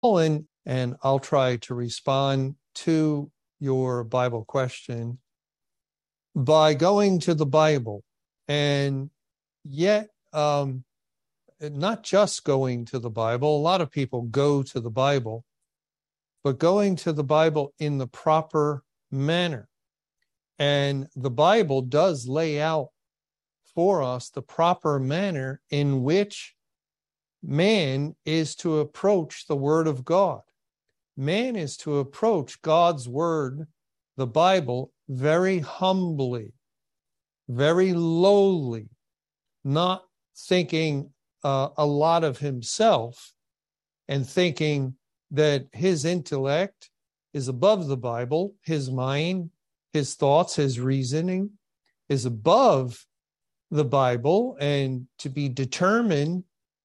and I'll try to respond to your Bible question by going to the Bible, and yet not just going to the Bible. A lot of people go to the Bible, but going to the Bible in the proper manner. And the Bible does lay out for us the proper manner in which man is to approach the Word of God. Man is to approach God's Word, the Bible, very humbly, very lowly, not thinking a lot of himself and thinking that his intellect is above the Bible, his mind, his thoughts, his reasoning is above the Bible, and to be determined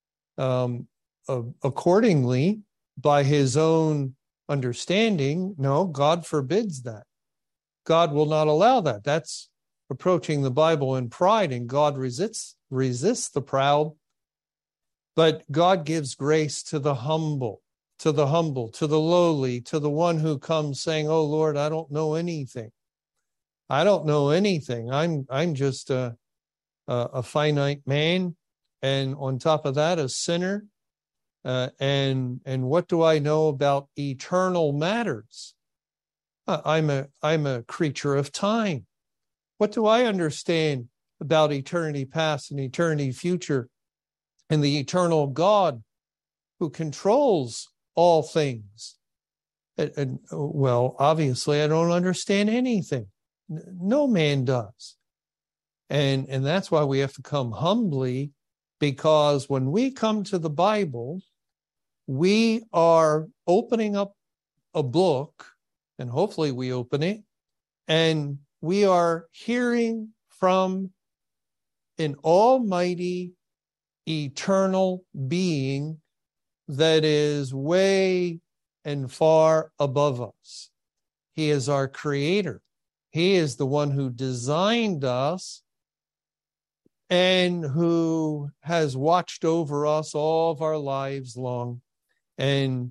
accordingly by his own understanding. No, God forbids that. God will not allow that. That's approaching the Bible in pride, and God resists the proud. But God gives grace to the humble, to the lowly, to the one who comes saying, "Oh Lord, I don't know anything. I don't know anything. I'm just a finite man, and on top of that, a sinner. And what do I know about eternal matters? I'm a creature of time. What do I understand about eternity past and eternity future and the eternal God who controls all things?" Well, obviously, I don't understand anything. No man does. And that's why we have to come humbly, because when we come to the Bible, we are opening up a book, and hopefully we open it, and we are hearing from an almighty, eternal being that is way and far above us. He is our creator. He is the one who designed us and who has watched over us all of our lives long. And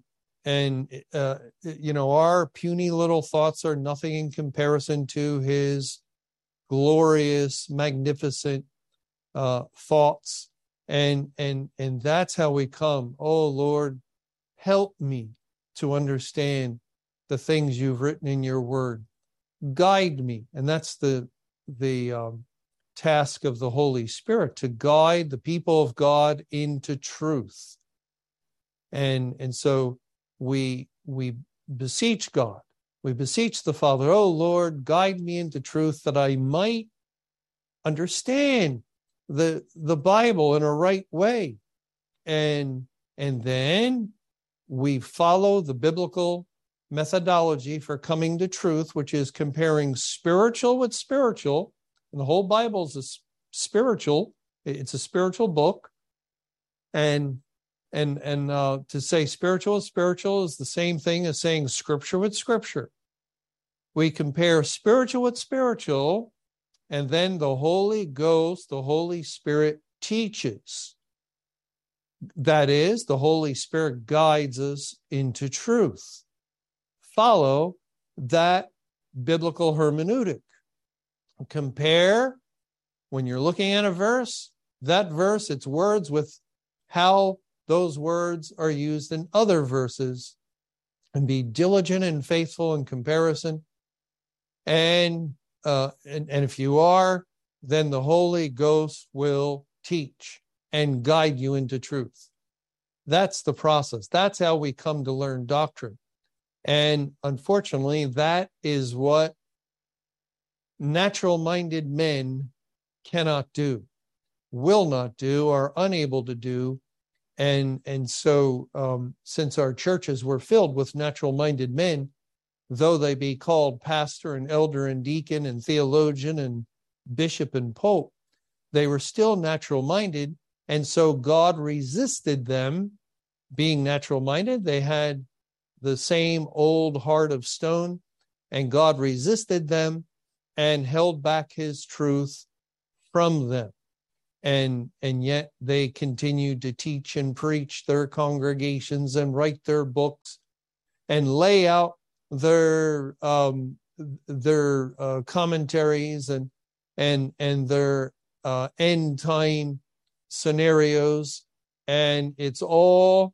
our puny little thoughts are nothing in comparison to his glorious, magnificent thoughts. And that's how we come. "Oh Lord, help me to understand the things you've written in your word. Guide me." And that's the task of the Holy Spirit, to guide the people of God into truth. And so we beseech God. We beseech the Father, "Oh Lord, guide me into truth that I might understand the Bible in a right way." And then we follow the biblical methodology for coming to truth, which is comparing spiritual with spiritual. And the whole Bible is spiritual. It's a spiritual book. And to say spiritual with spiritual is the same thing as saying scripture with scripture. We compare spiritual with spiritual, and then the Holy Ghost, the Holy Spirit, teaches. That is, the Holy Spirit guides us into truth. Follow that biblical hermeneutic. Compare, when you're looking at a verse, that verse, its words, with how those words are used in other verses, and be diligent and faithful in comparison. And if you are, then the Holy Ghost will teach and guide you into truth. That's the process. That's how we come to learn doctrine. And unfortunately, that is what natural-minded men cannot do, will not do, are unable to do. And so since our churches were filled with natural-minded men, though they be called pastor and elder and deacon and theologian and bishop and pope, they were still natural-minded. And so God resisted them being natural-minded. They had the same old heart of stone, and God resisted them and held back his truth from them. and yet they continued to teach and preach their congregations and write their books and lay out their commentaries and their end time scenarios, and it's all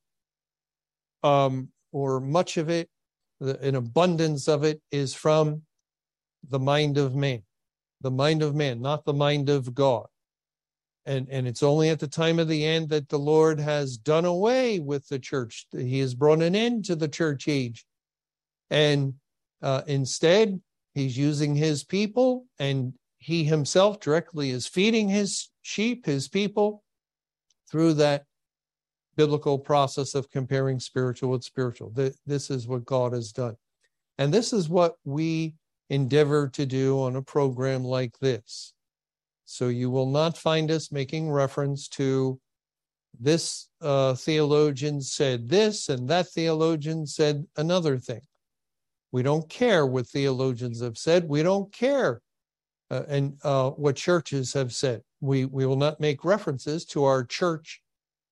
or much of it, an abundance of it, is from the mind of man, not the mind of God. And it's only at the time of the end that the Lord has done away with the church. He has brought an end to the church age. And instead, he's using his people, and he himself directly is feeding his sheep, his people, through that biblical process of comparing spiritual with spiritual. This is what God has done. And this is what we endeavor to do on a program like this. So you will not find us making reference to this theologian said this and that theologian said another thing. We don't care what theologians have said. We don't care what churches have said. We will not make references to our church's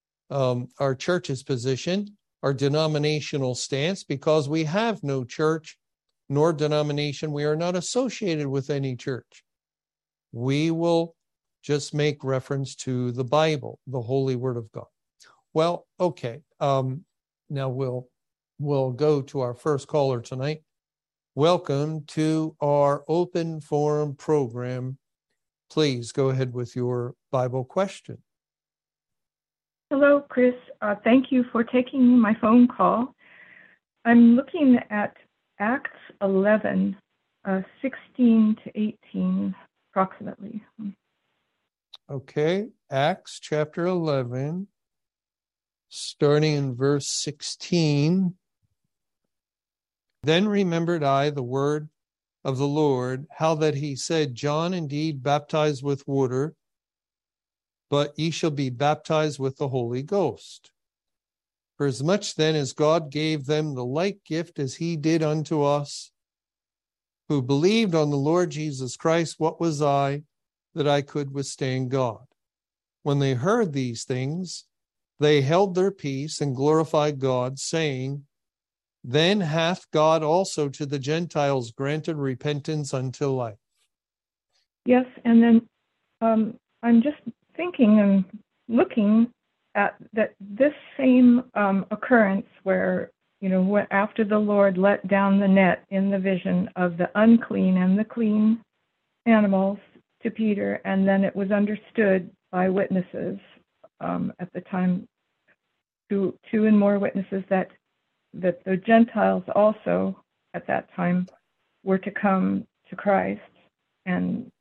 position, our denominational stance, because we have no church nor denomination. We are not associated with any church. We will just make reference to the Bible, the Holy Word of God. Well, okay. Now we'll go to our first caller tonight. Welcome to our open forum program. Please go ahead with your Bible question. Hello, Chris. Thank you for taking my phone call. I'm looking at Acts 11, 16 to 18, approximately. Okay, Acts chapter 11, starting in verse 16. Then remembered I the word of the Lord, how that he said, John indeed baptized with water, but ye shall be baptized with the Holy Ghost. For as much then as God gave them the like gift as he did unto us, who believed on the Lord Jesus Christ, what was I that I could withstand God? When they heard these things, they held their peace and glorified God, saying, Then hath God also to the Gentiles granted repentance unto life. Yes, and then I'm just thinking and looking at that this same occurrence where, after the Lord let down the net in the vision of the unclean and the clean animals to Peter, and then it was understood by witnesses at the time, two and more witnesses, that the Gentiles also at that time were to come to Christ. And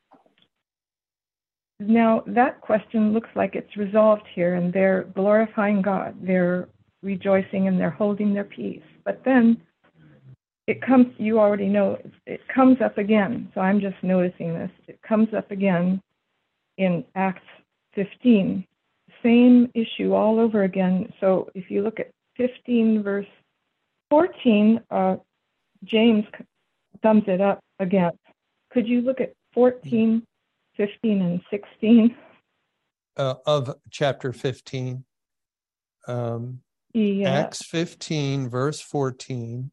now that question looks like it's resolved here, and they're glorifying God, they're rejoicing, and they're holding their peace. But then it comes, you already know, it comes up again. So I'm just noticing this. It comes up again in Acts 15. Same issue all over again. So if you look at 15 verse 14, James thumbs it up again. Could you look at 14, 15, and 16? Of chapter 15. Acts 15, verse 14.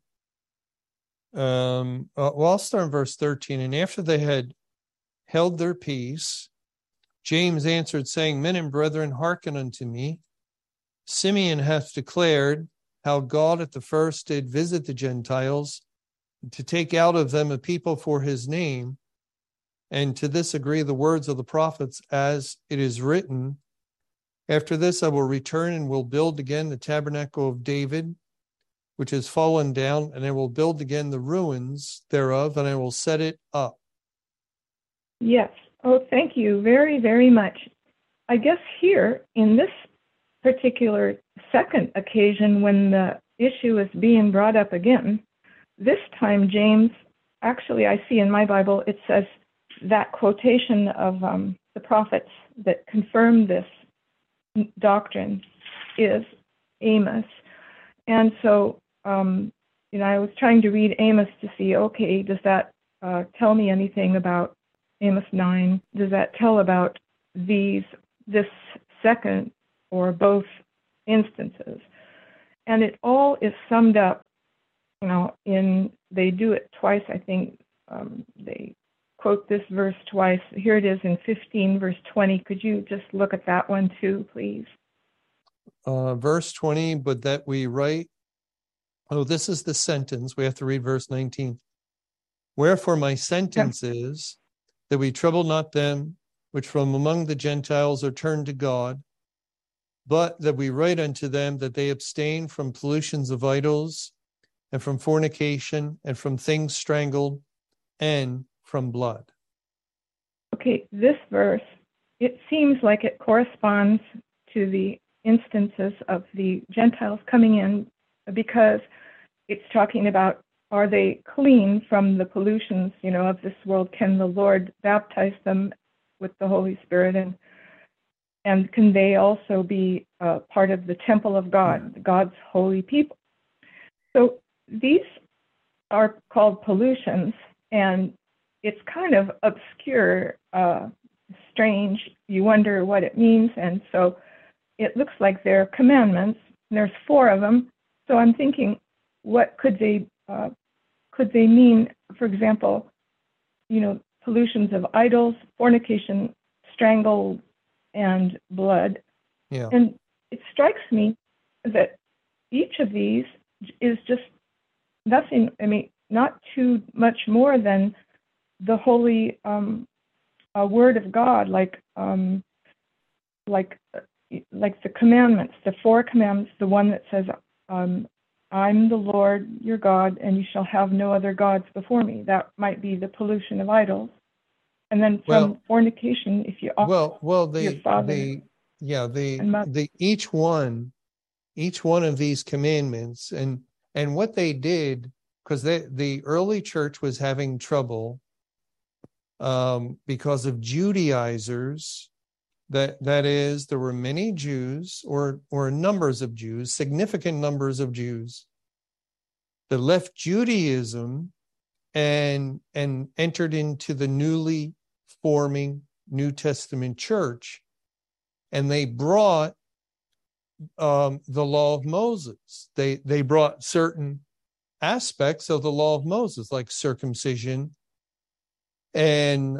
Well, I'll start in verse 13. And after they had held their peace, James answered, saying, Men and brethren, hearken unto me. Simeon hath declared how God at the first did visit the Gentiles to take out of them a people for his name. And to this agree the words of the prophets, as it is written, After this I will return and will build again the tabernacle of David, which is fallen down, and I will build again the ruins thereof, and I will set it up. Yes. Oh, thank you very, very much. I guess here, in this particular second occasion when the issue is being brought up again, this time James, actually I see in my Bible, it says that quotation of the prophets that confirm this doctrine is Amos. And so, I was trying to read Amos to see, okay, does that tell me anything about Amos 9? Does that tell about these this second or both instances. And it all is summed up, they do it twice, I think. They quote this verse twice. Here it is in 15, verse 20. Could you just look at that one too, please? Verse 20, but that we write, this is the sentence. We have to read verse 19. Wherefore my sentence is that we trouble not them which from among the Gentiles are turned to God, but that we write unto them that they abstain from pollutions of idols, and from fornication, and from things strangled, and from blood. Okay, this verse, it seems like it corresponds to the instances of the Gentiles coming in, because it's talking about, are they clean from the pollutions, of this world? Can the Lord baptize them with the Holy Spirit? And can they also be part of the temple of God, God's holy people? So these are called pollutions, and it's kind of obscure, strange. You wonder what it means, and so it looks like they're commandments. And there's 4 of them. So I'm thinking, what could they mean? For example, pollutions of idols, fornication, strangled, and blood. Yeah. And it strikes me that each of these is just nothing, not too much more than the holy word of God, like the commandments, the 4 commandments, the one that says, I'm the Lord your God, and you shall have no other gods before me. That might be the pollution of idols. And then from fornication, if you offer your father, each one of these commandments, and what they did, because the early church was having trouble because of Judaizers. That is, there were many Jews, or numbers of Jews, significant numbers of Jews, that left Judaism and entered into the newly forming New Testament church, and they brought the law of Moses. They brought certain aspects of the law of Moses, like circumcision and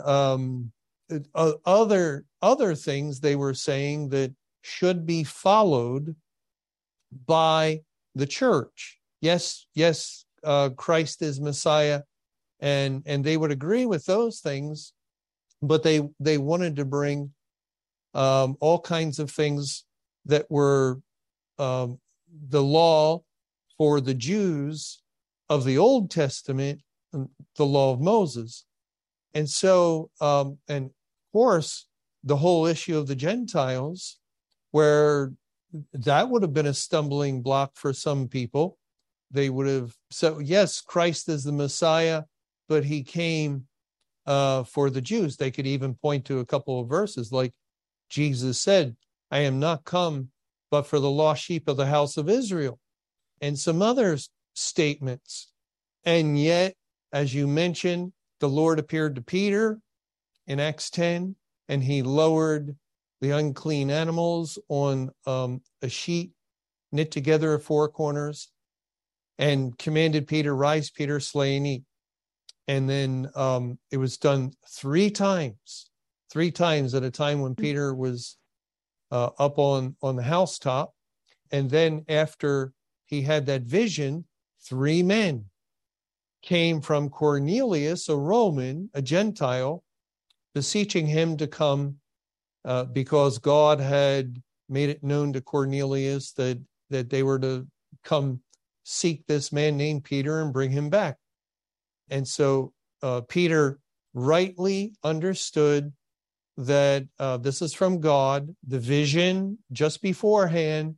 other things they were saying that should be followed by the church. Yes, Christ is Messiah, and they would agree with those things, but they wanted to bring all kinds of things that were the law for the Jews of the Old Testament, the law of Moses. And so, and of course, the whole issue of the Gentiles, where that would have been a stumbling block for some people. They would have said, yes, Christ is the Messiah, but he came for the Jews. They could even point to a couple of verses, like Jesus said, I am not come but for the lost sheep of the house of Israel, and some other statements. And yet, as you mentioned, the Lord appeared to Peter in Acts 10, and he lowered the unclean animals on a sheet knit together at 4 corners, and commanded Peter, rise, Peter, slay and eat. And then it was done 3 times at a time when Peter was up on the housetop. And then after he had that vision, 3 men came from Cornelius, a Roman, a Gentile, beseeching him to come because God had made it known to Cornelius that they were to come seek this man named Peter and bring him back. And so Peter rightly understood that this is from God. The vision just beforehand,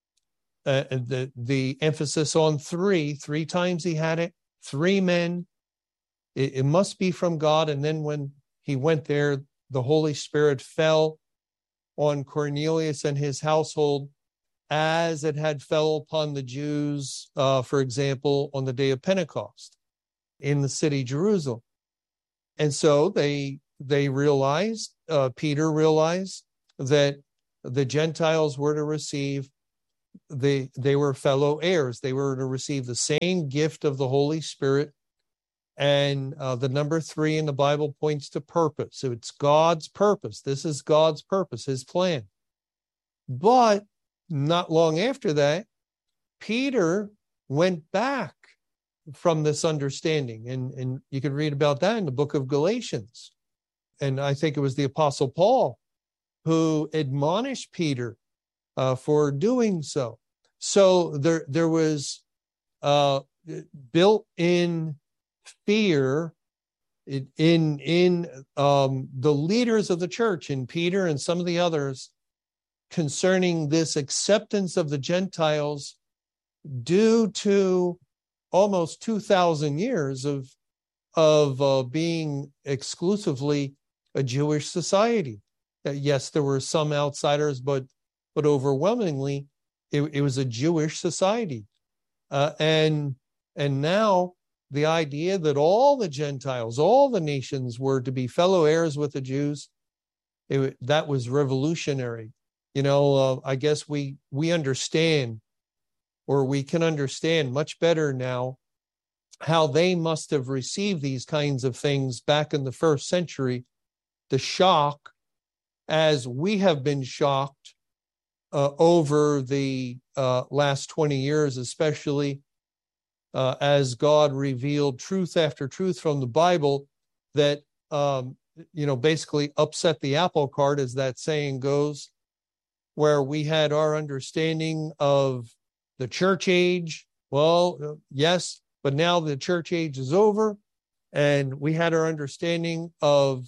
the emphasis on 3 times he had it, 3 men, it must be from God. And then when he went there, the Holy Spirit fell on Cornelius and his household, as it had fell upon the Jews, for example, on the day of Pentecost in the city Jerusalem. And so they realized, Peter realized that the Gentiles were to receive. They were fellow heirs. They were to receive the same gift of the Holy Spirit. And the number 3 in the Bible points to purpose. So it's God's purpose. This is God's purpose, his plan. But not long after that, Peter went back from this understanding. And you can read about that in the book of Galatians. And I think it was the Apostle Paul who admonished Peter for doing so. So there was built-in fear in the leaders of the church, in Peter and some of the others, concerning this acceptance of the Gentiles due to almost 2,000 years of being exclusively a Jewish society. Yes, there were some outsiders, but overwhelmingly, it was a Jewish society. And now the idea that all the Gentiles, all the nations were to be fellow heirs with the Jews, that was revolutionary. I guess we understand, or we can understand much better now, how they must have received these kinds of things back in the first century, the shock, as we have been shocked over the last 20 years, especially as God revealed truth after truth from the Bible that, basically upset the apple cart, as that saying goes, where we had our understanding of the church age. Well, yes, but now the church age is over, and we had our understanding of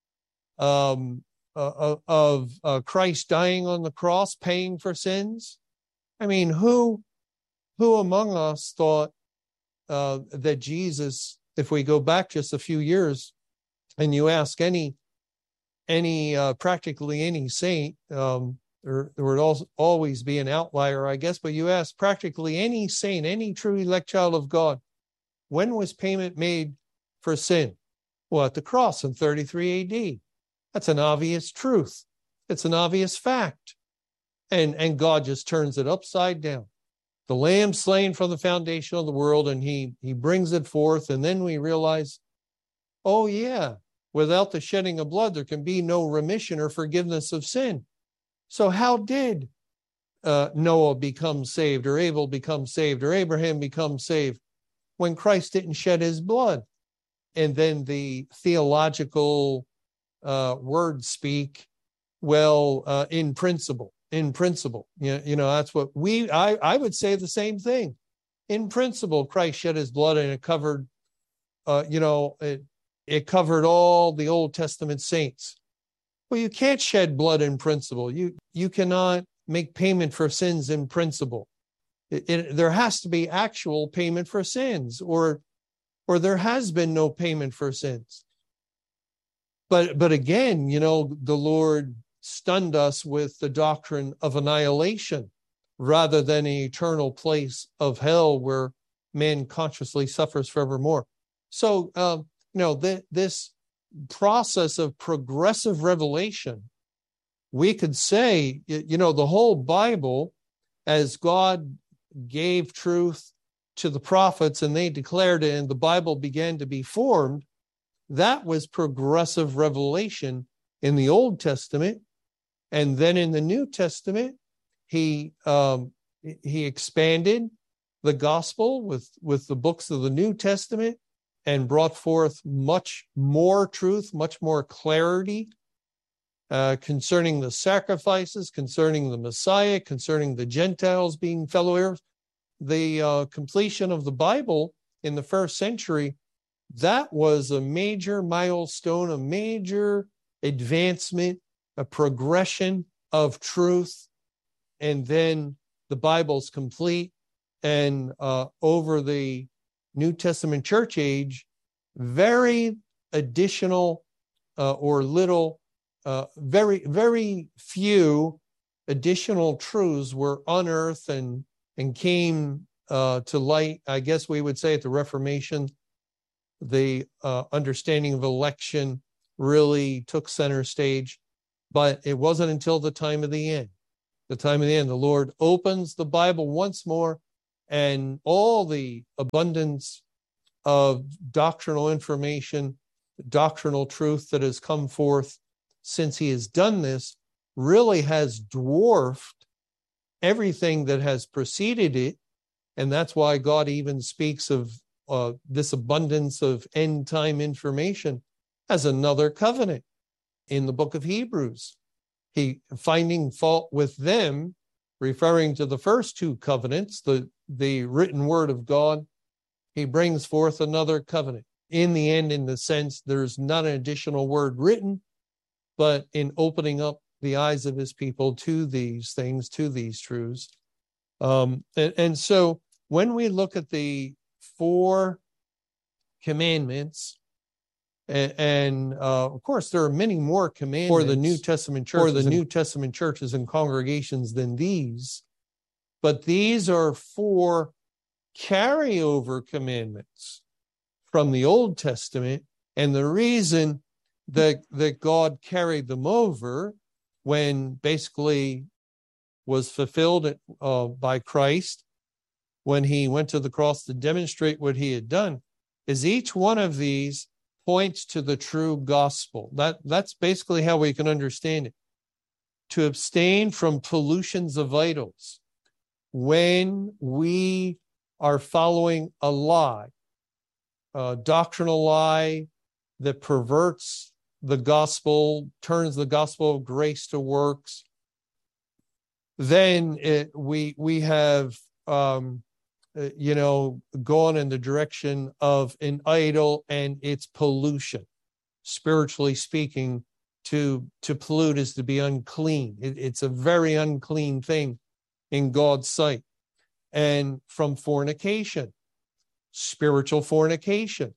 Christ dying on the cross, paying for sins. I mean, who among us thought that Jesus, if we go back just a few years, and you ask any practically any saint, there would always be an outlier, I guess, but you ask practically any saint, any true elect child of God, when was payment made for sin? Well, at the cross in 33 AD. That's an obvious truth. It's an obvious fact. And God just turns it upside down. The lamb slain from the foundation of the world, and he brings it forth. And then we realize, oh yeah, without the shedding of blood, there can be no remission or forgiveness of sin. So how did Noah become saved, or Abel become saved, or Abraham become saved, when Christ didn't shed his blood? And then the theological word speak, well, in principle, that's what I would say the same thing. In principle, Christ shed his blood, and it covered, it covered all the Old Testament saints. Well, you can't shed blood in principle. You cannot make payment for sins in principle. There has to be actual payment for sins, or there has been no payment for sins. But again, the Lord stunned us with the doctrine of annihilation rather than an eternal place of hell where man consciously suffers forevermore. So, this process of progressive revelation, we could say, the whole Bible, as God gave truth to the prophets and they declared it and the Bible began to be formed, that was progressive revelation in the Old Testament. And then in the New Testament, he expanded the gospel with the books of the New Testament and brought forth much more truth, much more clarity concerning the sacrifices, concerning the Messiah, concerning the Gentiles being fellow heirs. The completion of the Bible in the first century, that was a major milestone, a major advancement, a progression of truth. And then the Bible's complete. And over the New Testament church age, very additional very, very few additional truths were unearthed and came to light. I guess we would say at the Reformation, the understanding of election really took center stage. But it wasn't until the time of the end. The time of the end, the Lord opens the Bible once more, and all the abundance of doctrinal information, doctrinal truth that has come forth since he has done this really has dwarfed everything that has preceded it. And that's why God even speaks of this abundance of end time information as another covenant in the book of Hebrews. He finding fault with them, referring to the first two covenants, the written word of God, he brings forth another covenant. In the end, in the sense, there's not an additional word written, but in opening up the eyes of his people to these things, to these truths. And so when we look at the 4 commandments, and of course, there are many more commandments for the New Testament churches and congregations than these, but these are 4 carryover commandments from the Old Testament. And the reason that God carried them over, when basically was fulfilled by Christ, when he went to the cross to demonstrate what he had done, is each one of these points to the true gospel. That's basically how we can understand it. To abstain from pollutions of idols. When we are following a lie, a doctrinal lie that perverts the gospel, turns the gospel of grace to works, then we have gone in the direction of an idol and its pollution. Spiritually speaking, to pollute is to be unclean. It's a very unclean thing in God's sight. And from fornication, spiritual fornication,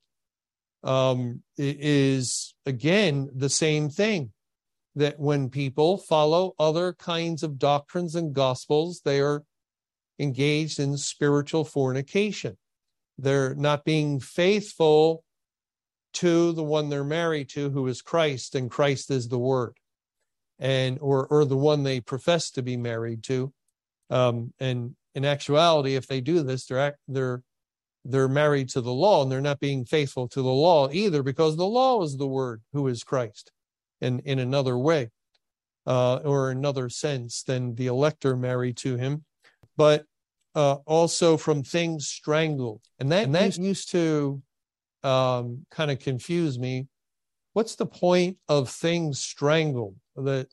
is again the same thing. That when people follow other kinds of doctrines and gospels, they are engaged in spiritual fornication. They're not being faithful to the one they're married to, who is Christ, and Christ is the Word, and or the one they profess to be married to. And in actuality, if they do this, they're married to the law, and they're not being faithful to the law either, because the law is the Word, who is Christ, in another way, or another sense than the elect are married to him. But also from things strangled. And that used to kind of confuse me. What's the point of things strangled? That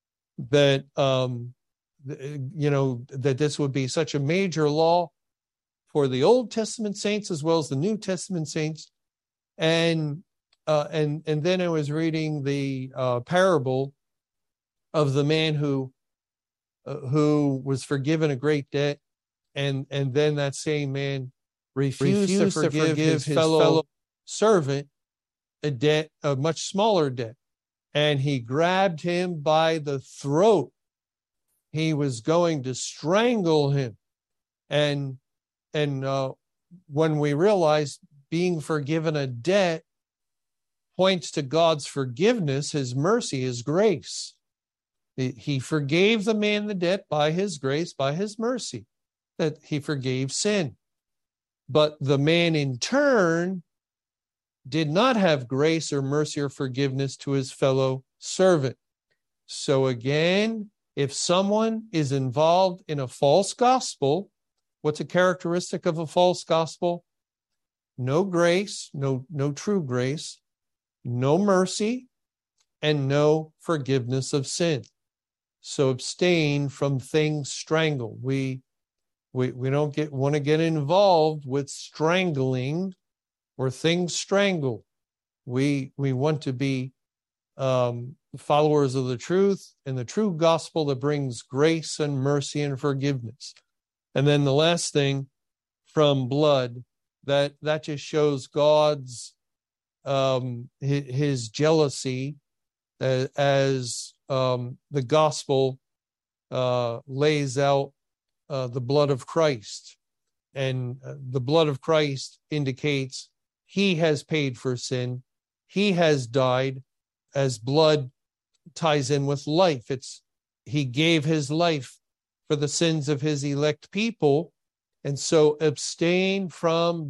this would be such a major law for the Old Testament saints as well as the New Testament saints. And then I was reading the parable of the man who was forgiven a great debt, and then that same man refused to forgive his fellow servant a much smaller debt, and he grabbed him by the throat. He was going to strangle him, and when we realize being forgiven a debt points to God's forgiveness, his mercy, his grace. He forgave the man the debt by his grace, by his mercy, that he forgave sin. But the man in turn did not have grace or mercy or forgiveness to his fellow servant. So again, if someone is involved in a false gospel, what's a characteristic of a false gospel? No grace, no true grace, no mercy, and no forgiveness of sin. So abstain from things strangled. We don't want to get involved with strangling or things strangled. We want to be followers of the truth and the true gospel that brings grace and mercy and forgiveness. And then the last thing, from blood, that just shows God's his jealousy as the gospel lays out the blood of Christ. And the blood of Christ indicates he has paid for sin. He has died as blood ties in with life. He gave his life for the sins of his elect people. And so abstain from